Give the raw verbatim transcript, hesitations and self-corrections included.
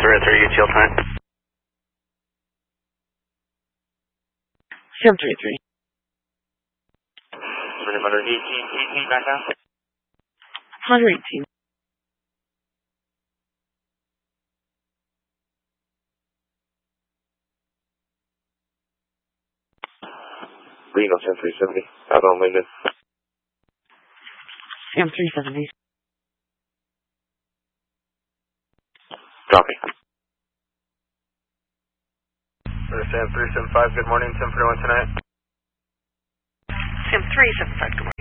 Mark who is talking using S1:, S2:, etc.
S1: three oh three, U T L time.
S2: Sam three three.
S1: one eighteen, eighteen back down.
S2: one eighteen.
S3: Reno ten three seventy, out on Linden.
S2: Sam three seventy.
S3: Copy.
S1: Sam three seven five, good morning, ten forty-one tonight.
S2: Sam three seven five, good morning.